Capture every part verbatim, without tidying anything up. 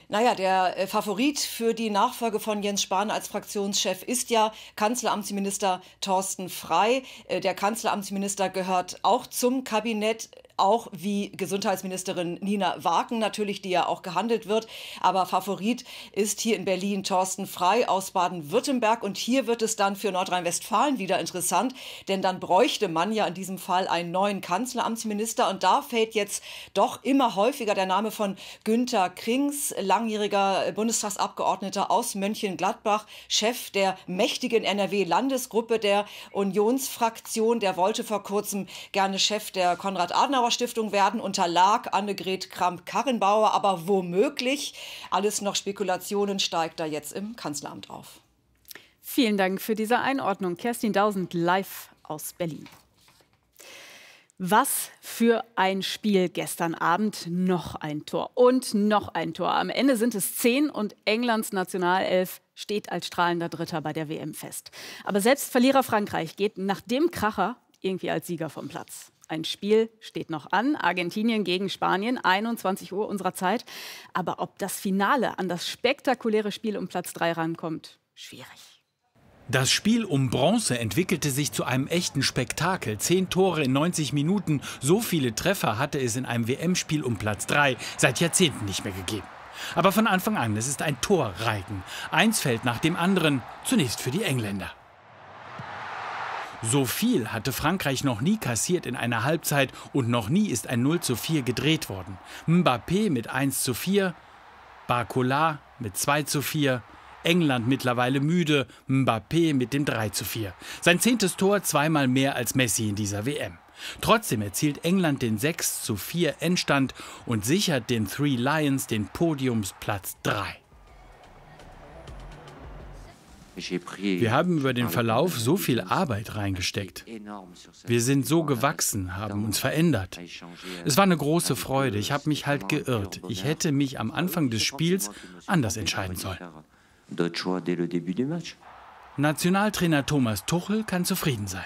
Naja, der äh, Favorit für die Nachfolge von Jens Spahn als Fraktionschef ist ja Kanzleramtsminister Thorsten Frey. Äh, der Kanzleramtsminister gehört auch zum Kabinett, auch wie Gesundheitsministerin Nina Waken natürlich, die ja auch gehandelt wird. Aber Favorit ist hier in Berlin Thorsten Frey aus Baden-Württemberg. Und hier wird es dann für Nordrhein-Westfalen wieder interessant, denn dann bräuchte man ja in diesem Fall einen neuen Kanzleramtsminister. Und da fällt jetzt doch immer häufiger der Name von Günther Krings, langjähriger Bundestagsabgeordneter aus Mönchengladbach, Chef der mächtigen N R W-Landesgruppe der Unionsfraktion. Der wollte vor kurzem gerne Chef der Konrad-Adenauer-Stiftung werden, unterlag Annegret Kramp-Karrenbauer, aber womöglich, alles noch Spekulationen, steigt er jetzt im Kanzleramt auf. Vielen Dank für diese Einordnung. Kerstin Dausend live aus Berlin. Was für ein Spiel gestern Abend. Noch ein Tor und noch ein Tor. Am Ende sind es zehn und Englands Nationalelf steht als strahlender Dritter bei der W M fest. Aber selbst Verlierer Frankreich geht nach dem Kracher irgendwie als Sieger vom Platz. Ein Spiel steht noch an, Argentinien gegen Spanien, einundzwanzig Uhr unserer Zeit. Aber ob das Finale an das spektakuläre Spiel um Platz drei rankommt, schwierig. Das Spiel um Bronze entwickelte sich zu einem echten Spektakel. Zehn Tore in neunzig Minuten. So viele Treffer hatte es in einem W M-Spiel um Platz drei seit Jahrzehnten nicht mehr gegeben. Aber von Anfang an, es ist ein Torreigen. Eins fällt nach dem anderen, zunächst für die Engländer. So viel hatte Frankreich noch nie kassiert in einer Halbzeit und noch nie ist ein null zu vier gedreht worden. Mbappé mit eins zu vier, Barcola mit zwei zu vier, England mittlerweile müde, Mbappé mit dem drei zu vier. Sein zehntes Tor, zweimal mehr als Messi in dieser W M. Trotzdem erzielt England den sechs zu vier Endstand und sichert den Three Lions den Podiumsplatz drei. Wir haben über den Verlauf so viel Arbeit reingesteckt. Wir sind so gewachsen, haben uns verändert. Es war eine große Freude. Ich habe mich halt geirrt. Ich hätte mich am Anfang des Spiels anders entscheiden sollen. Nationaltrainer Thomas Tuchel kann zufrieden sein.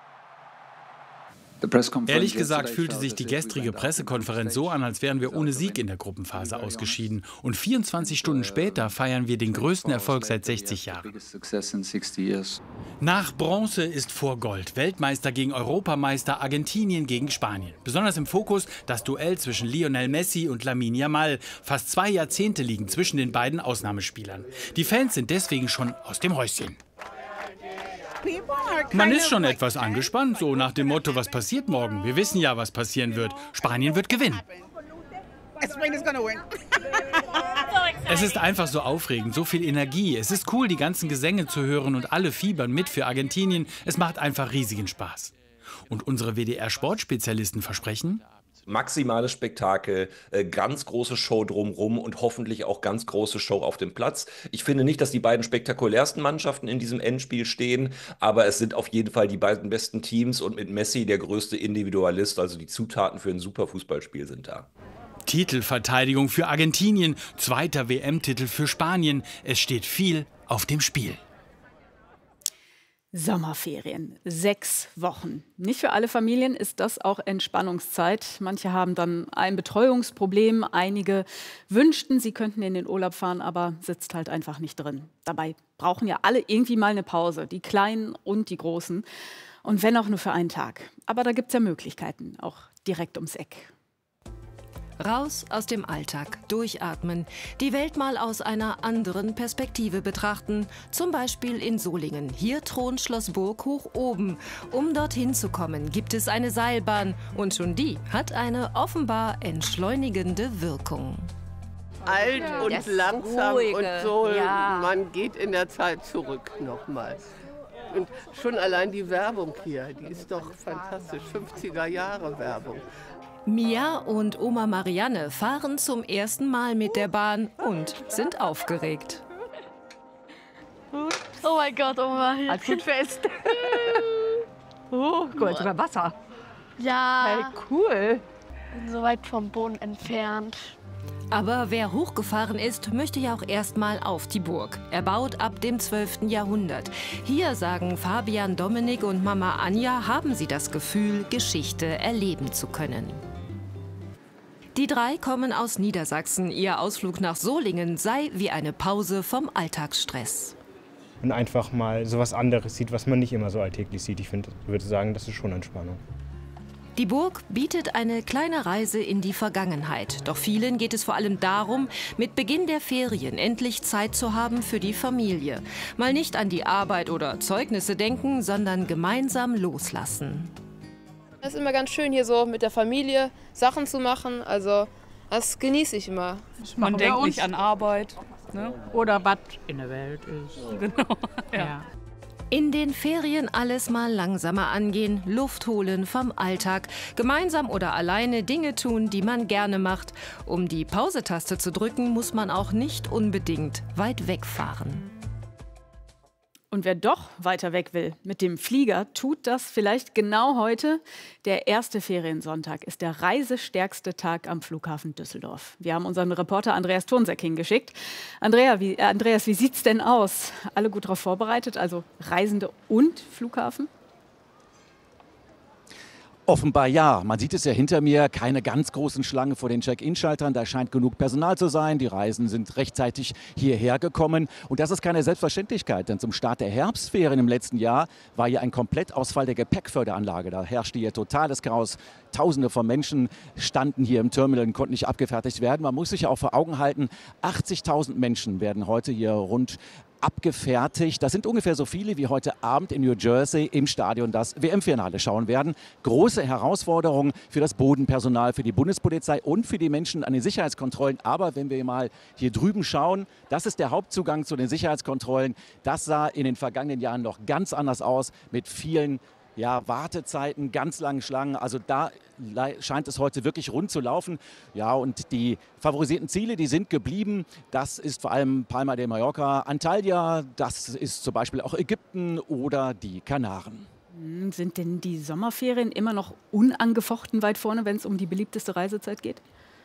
Ehrlich gesagt fühlte sich die gestrige Pressekonferenz so an, als wären wir ohne Sieg in der Gruppenphase ausgeschieden. Und vierundzwanzig Stunden später feiern wir den größten Erfolg seit sechzig Jahren. Nach Bronze ist vor Gold. Weltmeister gegen Europameister, Argentinien gegen Spanien. Besonders im Fokus das Duell zwischen Lionel Messi und Lamine Yamal. Fast zwei Jahrzehnte liegen zwischen den beiden Ausnahmespielern. Die Fans sind deswegen schon aus dem Häuschen. Man ist schon etwas angespannt, so nach dem Motto, was passiert morgen? Wir wissen ja, was passieren wird. Spanien wird gewinnen. Es ist einfach so aufregend, so viel Energie. Es ist cool, die ganzen Gesänge zu hören und alle fiebern mit für Argentinien. Es macht einfach riesigen Spaß. Und unsere W D R-Sportspezialisten versprechen: maximales Spektakel, äh, ganz große Show drumherum und hoffentlich auch ganz große Show auf dem Platz. Ich finde nicht, dass die beiden spektakulärsten Mannschaften in diesem Endspiel stehen, aber es sind auf jeden Fall die beiden besten Teams und mit Messi der größte Individualist, also die Zutaten für ein super Fußballspiel sind da. Titelverteidigung für Argentinien, zweiter W M-Titel für Spanien. Es steht viel auf dem Spiel. Sommerferien, sechs Wochen. Nicht für alle Familien ist das auch Entspannungszeit. Manche haben dann ein Betreuungsproblem, einige wünschten, sie könnten in den Urlaub fahren, aber sitzt halt einfach nicht drin. Dabei brauchen ja alle irgendwie mal eine Pause, die Kleinen und die Großen. Und wenn auch nur für einen Tag. Aber da gibt es ja Möglichkeiten, auch direkt ums Eck. Raus aus dem Alltag, durchatmen, die Welt mal aus einer anderen Perspektive betrachten. Zum Beispiel in Solingen. Hier thront Schloss Burg hoch oben. Um dorthin zu kommen, gibt es eine Seilbahn. Und schon die hat eine offenbar entschleunigende Wirkung. Alt und das langsam Ruhige. Und so, ja. Man geht in der Zeit zurück nochmal. Und schon allein die Werbung hier, die ist doch fantastisch. fünfziger Jahre Werbung. Mia und Oma Marianne fahren zum ersten Mal mit der Bahn und sind aufgeregt. Oh mein Gott, Oma, jetzt gut fest. Oh, gut, sogar Wasser. Ja. Hey, cool. Bin so weit vom Boden entfernt. Aber wer hochgefahren ist, möchte ja auch erstmal auf die Burg. Erbaut ab dem zwölften Jahrhundert. Hier, sagen Fabian, Dominik und Mama Anja, haben sie das Gefühl, Geschichte erleben zu können. Die drei kommen aus Niedersachsen. Ihr Ausflug nach Solingen sei wie eine Pause vom Alltagsstress. Und einfach mal so was anderes sieht, was man nicht immer so alltäglich sieht. Ich find, würde sagen, das ist schon Entspannung. Die Burg bietet eine kleine Reise in die Vergangenheit. Doch vielen geht es vor allem darum, mit Beginn der Ferien endlich Zeit zu haben für die Familie. Mal nicht an die Arbeit oder Zeugnisse denken, sondern gemeinsam loslassen. Es ist immer ganz schön, hier so mit der Familie Sachen zu machen. Also das genieße ich immer. Man denkt nicht an Arbeit, ne? Oder was in der Welt ist. Genau. Ja. Ja. In den Ferien alles mal langsamer angehen, Luft holen vom Alltag, gemeinsam oder alleine Dinge tun, die man gerne macht. Um die Pause-Taste zu drücken, muss man auch nicht unbedingt weit wegfahren. Und wer doch weiter weg will mit dem Flieger, tut das vielleicht genau heute. Der erste Feriensonntag ist der reisestärkste Tag am Flughafen Düsseldorf. Wir haben unseren Reporter Andreas Thurnsek hingeschickt. Andrea, wie, äh, Andreas, wie sieht es denn aus? Alle gut darauf vorbereitet, also Reisende und Flughafen? Offenbar ja. Man sieht es ja hinter mir, keine ganz großen Schlangen vor den Check-in-Schaltern. Da scheint genug Personal zu sein. Die Reisenden sind rechtzeitig hierher gekommen. Und das ist keine Selbstverständlichkeit, denn zum Start der Herbstferien im letzten Jahr war hier ein Komplettausfall der Gepäckförderanlage. Da herrschte hier totales Chaos. Tausende von Menschen standen hier im Terminal und konnten nicht abgefertigt werden. Man muss sich ja auch vor Augen halten, achtzigtausend Menschen werden heute hier rund abgefertigt. Das sind ungefähr so viele, wie heute Abend in New Jersey im Stadion das W M-Finale schauen werden. Große Herausforderung für das Bodenpersonal, für die Bundespolizei und für die Menschen an den Sicherheitskontrollen. Aber wenn wir mal hier drüben schauen, das ist der Hauptzugang zu den Sicherheitskontrollen. Das sah in den vergangenen Jahren noch ganz anders aus mit vielen Ja, Wartezeiten, ganz langen Schlangen. Also da scheint es heute wirklich rund zu laufen. Ja, und die favorisierten Ziele, die sind geblieben. Das ist vor allem Palma de Mallorca, Antalya, das ist zum Beispiel auch Ägypten oder die Kanaren. Sind denn die Sommerferien immer noch unangefochten weit vorne, wenn es um die beliebteste Reisezeit geht?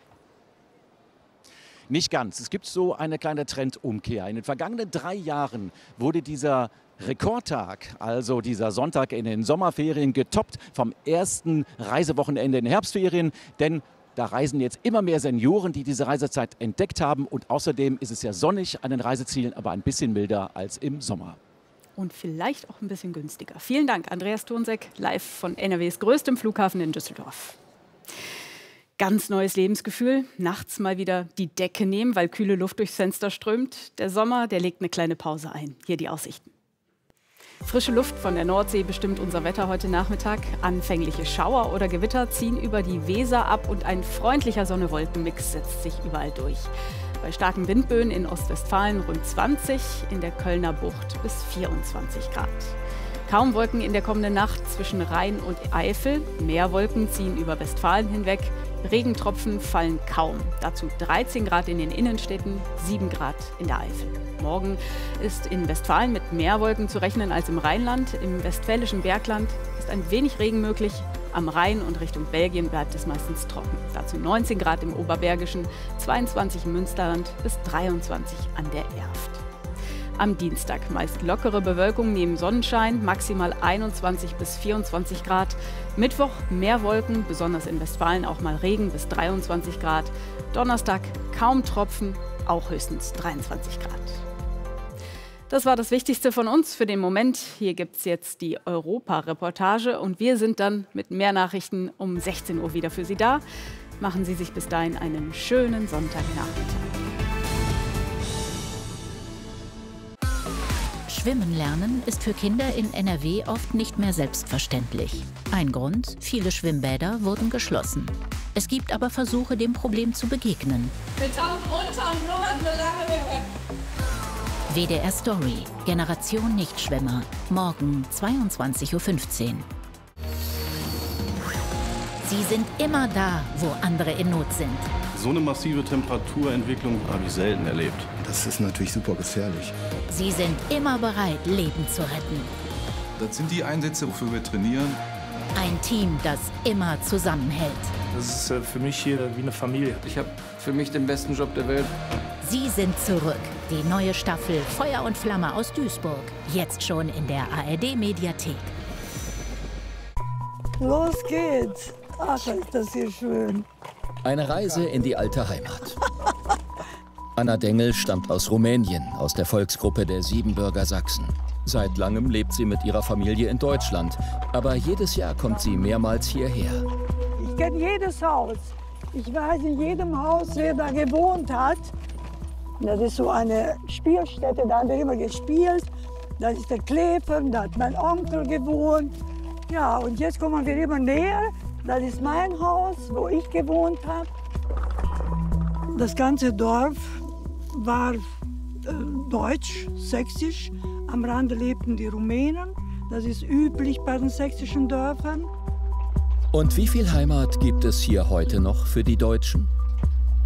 Nicht ganz. Es gibt so eine kleine Trendumkehr. In den vergangenen drei Jahren wurde dieser Rekordtag, also dieser Sonntag in den Sommerferien, getoppt vom ersten Reisewochenende in den Herbstferien. Denn da reisen jetzt immer mehr Senioren, die diese Reisezeit entdeckt haben. Und außerdem ist es ja sonnig an den Reisezielen, aber ein bisschen milder als im Sommer. Und vielleicht auch ein bisschen günstiger. Vielen Dank, Andreas Thurnsek, live von N R Ws größtem Flughafen in Düsseldorf. Ganz neues Lebensgefühl. Nachts mal wieder die Decke nehmen, weil kühle Luft durchs Fenster strömt. Der Sommer, der legt eine kleine Pause ein. Hier die Aussichten. Frische Luft von der Nordsee bestimmt unser Wetter heute Nachmittag. Anfängliche Schauer oder Gewitter ziehen über die Weser ab und ein freundlicher Sonne-Wolken-Mix setzt sich überall durch. Bei starken Windböen in Ostwestfalen rund zwanzig, in der Kölner Bucht bis vierundzwanzig Grad. Kaum Wolken in der kommenden Nacht zwischen Rhein und Eifel. Mehr Wolken ziehen über Westfalen hinweg. Regentropfen fallen kaum. Dazu dreizehn Grad in den Innenstädten, sieben Grad in der Eifel. Morgen ist in Westfalen mit mehr Wolken zu rechnen als im Rheinland. Im westfälischen Bergland ist ein wenig Regen möglich. Am Rhein und Richtung Belgien bleibt es meistens trocken. Dazu neunzehn Grad im Oberbergischen, zweiundzwanzig im Münsterland bis dreiundzwanzig an der Erft. Am Dienstag meist lockere Bewölkung neben Sonnenschein, maximal einundzwanzig bis vierundzwanzig Grad. Mittwoch mehr Wolken, besonders in Westfalen auch mal Regen bis dreiundzwanzig Grad. Donnerstag kaum Tropfen, auch höchstens dreiundzwanzig Grad. Das war das Wichtigste von uns für den Moment. Hier gibt es jetzt die Europa-Reportage und wir sind dann mit mehr Nachrichten um sechzehn Uhr wieder für Sie da. Machen Sie sich bis dahin einen schönen Sonntagnachmittag. Schwimmen lernen ist für Kinder in N R W oft nicht mehr selbstverständlich. Ein Grund: viele Schwimmbäder wurden geschlossen. Es gibt aber Versuche, dem Problem zu begegnen. Wir tauchen unter und blubbern, solange wir können. W D R Story, Generation Nichtschwimmer, morgen zweiundzwanzig Uhr fünfzehn. Sie sind immer da, wo andere in Not sind. So eine massive Temperaturentwicklung habe ich selten erlebt. Das ist natürlich super gefährlich. Sie sind immer bereit, Leben zu retten. Das sind die Einsätze, wofür wir trainieren. Ein Team, das immer zusammenhält. Das ist für mich hier wie eine Familie. Ich habe für mich den besten Job der Welt. Sie sind zurück. Die neue Staffel Feuer und Flamme aus Duisburg. Jetzt schon in der A R D-Mediathek. Los geht's. Ach, ist das hier schön. Eine Reise in die alte Heimat. Anna Dengel stammt aus Rumänien, aus der Volksgruppe der Siebenbürger Sachsen. Seit langem lebt sie mit ihrer Familie in Deutschland, aber jedes Jahr kommt sie mehrmals hierher. Ich kenne jedes Haus. Ich weiß in jedem Haus, wer da gewohnt hat. Das ist so eine Spielstätte, da haben wir immer gespielt. Das ist der Klever, da hat mein Onkel gewohnt. Ja, und jetzt kommen wir immer näher. Das ist mein Haus, wo ich gewohnt habe. Das ganze Dorf war äh, deutsch, sächsisch. Am Rande lebten die Rumänen. Das ist üblich bei den sächsischen Dörfern. Und wie viel Heimat gibt es hier heute noch für die Deutschen?